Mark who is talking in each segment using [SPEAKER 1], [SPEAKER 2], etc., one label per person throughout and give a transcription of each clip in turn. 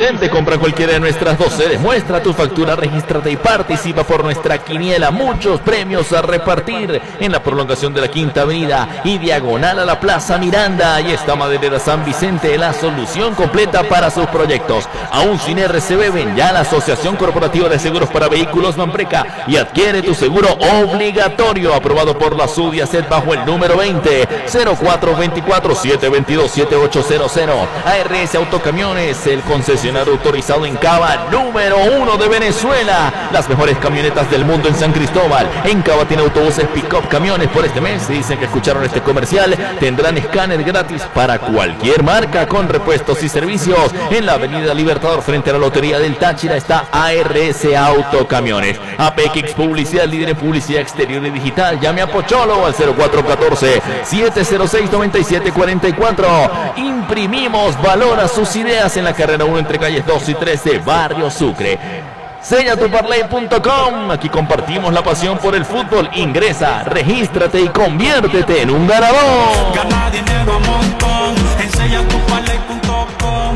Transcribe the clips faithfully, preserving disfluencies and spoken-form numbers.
[SPEAKER 1] Vicente. Compra cualquiera de nuestras dos sedes, muestra tu factura, regístrate y participa por nuestra quiniela. Muchos premios a repartir en la prolongación de la Quinta Avenida y diagonal a la Plaza Miranda. Y está Maderera San Vicente, la solución completa para sus proyectos. Aún sin R C B, ven ya a la Asociación Corporativa de Seguros para Vehículos Mampreca y adquiere tu seguro obligatorio, aprobado por la SUDIACET bajo el número veinte cero cuatro veinticuatro, siete veintidós, siete ocho cero cero. A R S Autocamiones, el concesionario autorizado en Cava, número uno de Venezuela. Las mejores camionetas del mundo en San Cristóbal. En Cava tiene autobuses pick-up camiones por este mes. Si dicen que escucharon este comercial, tendrán escáner gratis para cualquier marca con repuestos y servicios. En la avenida Libertador frente a la Lotería del Táchira está A R S Autocamiones. A P X Publicidad, líder en publicidad exterior y digital. Llame a Pocholo al cero cuatro uno cuatro, siete cero seis, nueve siete cuatro cuatro. Imprimimos valor a sus ideas en la carrera uno entre calles dos y tres de Barrio Sucre. Sella tu parlay punto com. Aquí compartimos la pasión por el fútbol. Ingresa, regístrate y conviértete en un ganador.
[SPEAKER 2] Gana dinero a montón en sella tu parlay punto com.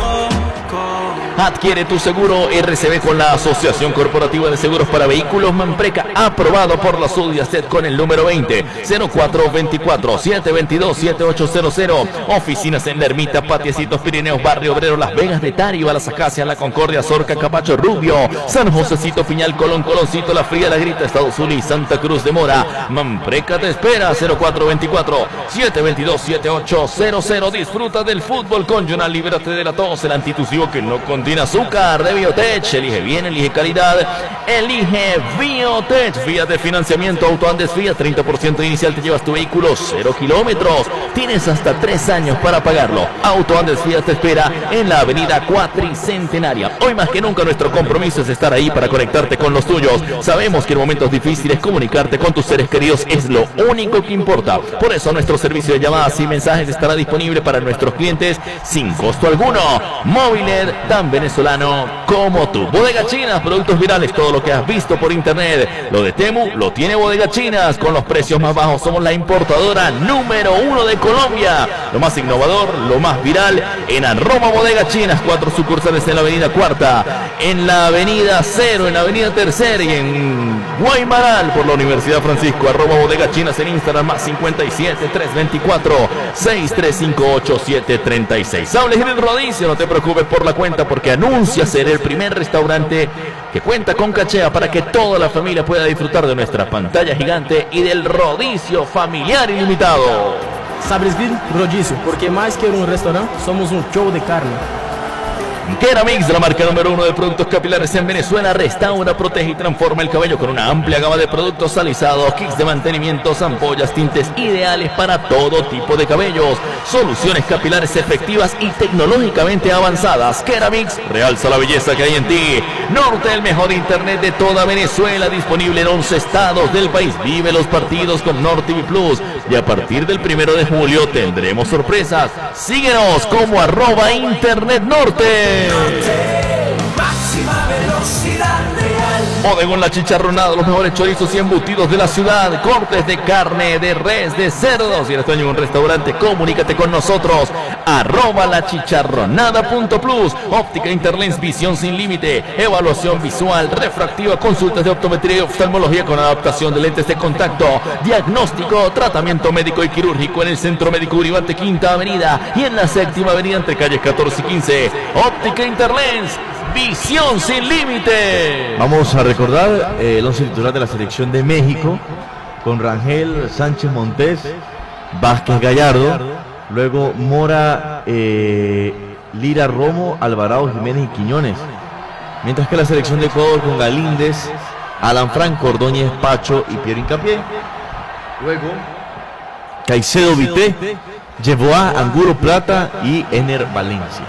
[SPEAKER 1] Adquiere tu seguro R C B con la Asociación Corporativa de Seguros para Vehículos Mampreca, aprobado por la SUDIACET con el número veinte cero cuatro veinticuatro, siete veintidós, siete ocho cero cero. Oficinas en La Ermita, Patiecitos Pirineos, Barrio Obrero, Las Vegas de Tario, Las Acacias, La Concordia, Zorca, Capacho, Rubio, San Josecito, Piñal, Colón, Coloncito, La Fría, La Grita, Estados Unidos, Santa Cruz de Mora. Mampreca te espera. Cero cuatro veinticuatro, siete veintidós, siete ocho cero cero. Disfruta del fútbol con Jonal, libérate de la tos, el antitusivo que no contiene azúcar de Biotech. Elige bien, elige calidad, elige Biotech. Vía de financiamiento AutoAndes Fiat, treinta por ciento inicial, te llevas tu vehículo cero kilómetros. Tienes hasta tres años para pagarlo. AutoAndes Fiat te espera en la avenida Cuatricentenaria. Hoy más que nunca nuestro compromiso es estar ahí para conectarte con los tuyos. Sabemos que en momentos difíciles comunicarte con tus seres queridos es lo único que importa. Por eso nuestro servicio de llamadas y mensajes estará disponible para nuestros clientes sin costo alguno. Móviles tan venezolano como tú. Bodega Chinas, productos virales, todo lo que has visto por internet. Lo de Temu lo tiene Bodega Chinas con los precios más bajos. Somos la importadora número uno de Colombia. Lo más innovador, lo más viral en arroba Bodega Chinas. Cuatro sucursales en la avenida Cuarta, en la avenida Cero, en la avenida Tercera y en Guaymaral por la Universidad Francisco. Arroba Bodega Chinas en Instagram, más cincuenta y siete, trescientos veinticuatro, sesenta y tres cincuenta y ocho, setecientos treinta y seis. Sable Grill Rodicio, no te preocupes por la cuenta porque anuncia ser el primer restaurante que cuenta con cachea para que toda la familia pueda disfrutar de nuestra pantalla gigante y del rodicio familiar ilimitado.
[SPEAKER 3] Sabres Grill Rodízio, porque más que un restaurante, somos un show de carne.
[SPEAKER 1] Keramix, la marca número uno de productos capilares en Venezuela, restaura, protege y transforma el cabello con una amplia gama de productos alisados, kits de mantenimiento, ampollas, tintes ideales para todo tipo de cabellos, soluciones capilares efectivas y tecnológicamente avanzadas. Keramix realza la belleza que hay en ti. Norte, el mejor internet de toda Venezuela, disponible en once estados del país. Vive los partidos con Norte T V Plus y a partir del primero de julio tendremos sorpresas. Síguenos como arroba Internet Norte.
[SPEAKER 2] Máxima velocidad real.
[SPEAKER 1] Bodegón La Chicharronada, los mejores chorizos y embutidos de la ciudad, cortes de carne, de res, de cerdo. Si eres dueño de un restaurante, comunícate con nosotros. Arroba la chicharronada punto plus. Óptica Interlens, visión sin límite, evaluación visual, refractiva, consultas de optometría y oftalmología con adaptación de lentes de contacto, diagnóstico, tratamiento médico y quirúrgico en el Centro Médico Uribante, Quinta Avenida y en la Séptima Avenida entre calles catorce y quince. Óptica Interlens, visión sin límite.
[SPEAKER 4] Vamos a recordar eh, el once titular de la selección de México con Rangel Sánchez Montes, Vázquez Gallardo, luego Mora, eh, Lira Romo, Alvarado, Jiménez y Quiñones. Mientras que la selección de Ecuador con Galíndez, Alan Franco, Ordóñez, Pacho y Piero Hincapié. Luego Caicedo, Vité, Yeboah, Angulo, Plata y Ener Valencia.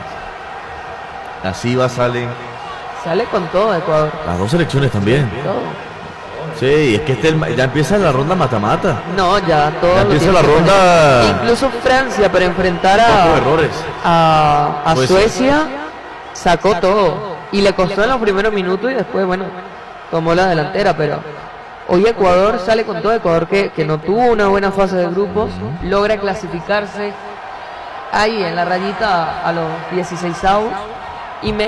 [SPEAKER 4] Así va, sale.
[SPEAKER 5] Sale con todo Ecuador.
[SPEAKER 4] Las dos selecciones también.
[SPEAKER 5] Todo.
[SPEAKER 4] Sí, es que este, ya empieza la ronda mata-mata.
[SPEAKER 5] No, ya todo.
[SPEAKER 4] Ya empieza la ronda.
[SPEAKER 5] Incluso Francia para enfrentar a,
[SPEAKER 4] errores.
[SPEAKER 5] a, a
[SPEAKER 4] pues
[SPEAKER 5] Suecia sacó todo. Y le costó en los primeros minutos y después, bueno, tomó la delantera. Pero hoy Ecuador sale con todo. Ecuador que, que no tuvo una buena fase de grupos, uh-huh. logra clasificarse ahí en la rayita a los dieciseisavos. Y